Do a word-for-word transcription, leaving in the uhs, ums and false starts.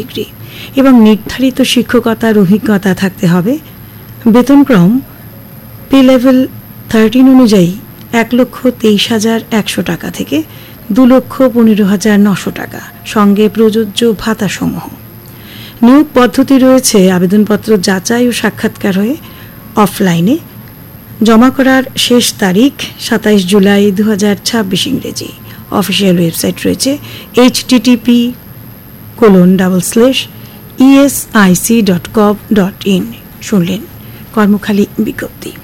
Degree এবং নির্ধারিত শিক্ষকতার অভিজ্ঞতা থাকতে হবে। বেতনক্রম পে লেভেল থার্টিন অনুযায়ী এক লক্ষ তেইশ হাজার একশো টাকা থেকে দু লক্ষ পনেরো হাজার নশো টাকা, সঙ্গে প্রযোজ্য ভাতাসমূহ। নিয়োগ পদ্ধতি রয়েছে আবেদনপত্র যাচাই ও সাক্ষাৎকার হয়ে অফলাইনে। জমা করার শেষ তারিখ সাতাইশ জুলাই দু হাজার ছাব্বিশ ইংরেজি। অফিসিয়াল ওয়েবসাইট রয়েছে H TTP colon double slash ESIC dot gov dot in. শুনলেন কর্মখালী বিজ্ঞপ্তি।